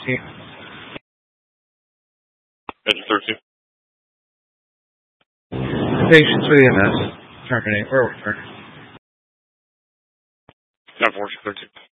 Engine 13. Patients with EMS. Terminate. Where are we? 9-4, 13.